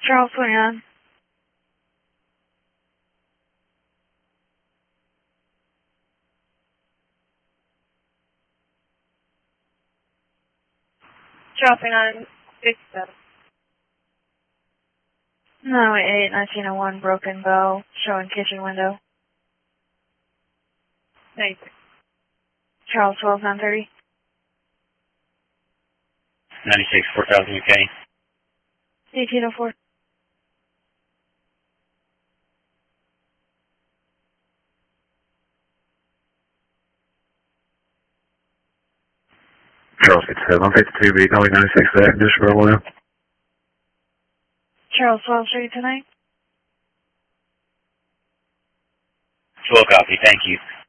Charles 29. Charles 29, 67. No, 8, 1901, broken bow, showing kitchen window. Thanks. Charles 12, 930. 96, 4000 UK. 1804. Charles 57, 52B, calling 96 back, Dishboro now. Charles 12, Street tonight. 12 copy, thank you.